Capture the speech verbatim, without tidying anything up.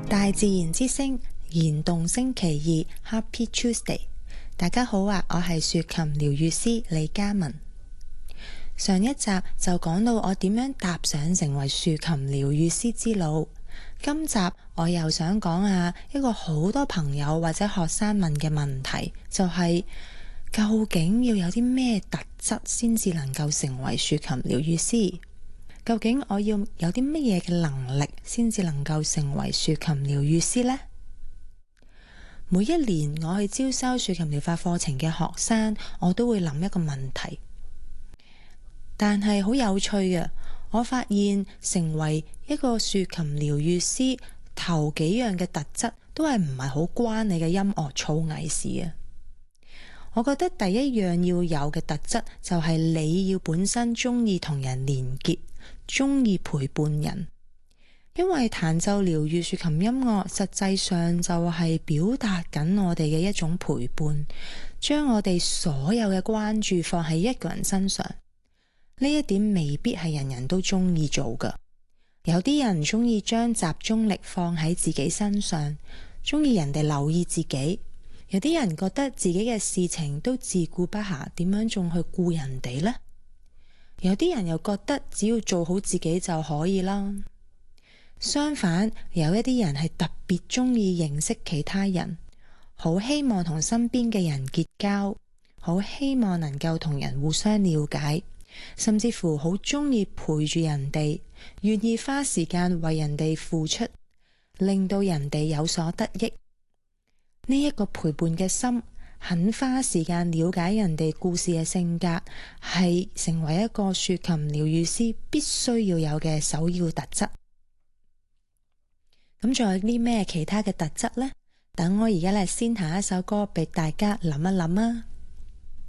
大自然之聲燃動星期二 Happy Tuesday， 大家好啊，我係豎琴療癒師李嘉文。上一集就講到我點樣踏上成為豎琴療癒師之路，今集我又想講下一個好多朋友或者學生問嘅問題，就係究竟要有啲咩特質先至能夠成為豎琴療癒師？究竟我要有啲乜嘢嘅能力先至能夠成為豎琴療癒師呢？每一年我去招收豎琴療法課程嘅學生，我都會諗一個問題，但係好有趣嘅，我發現成為一個豎琴療癒師，頭幾樣嘅特質都係唔係好關你嘅音樂造詣事啊。我覺得第一樣要有嘅特質就係你要本身中意同人連結，中意陪伴人。因為彈奏療癒豎琴音樂實際上就係表達緊我哋嘅一種陪伴，將我哋所有嘅關注放喺一個人身上。呢一點未必係人人都中意做㗎。有啲人中意將集中力放喺自己身上，中意人哋留意自己。有啲人覺得自己嘅事情都自顧不暇，點樣仲去顧人哋呢？有啲人又覺得只要做好自己就可以啦。相反，有一啲人係特別中意認識其他人，好希望同身邊嘅人結交，好希望能夠同人互相了解，甚至乎好中意陪住人哋，願意花時間為人哋付出，令到人哋有所得益。呢一個陪伴嘅心，肯花時間了解人哋故事嘅性格，係成為一個豎琴療癒師必須要有嘅首要特質。咁仲有啲咩其他嘅特質呢？等我而家咧先彈一首歌俾大家諗一諗啊！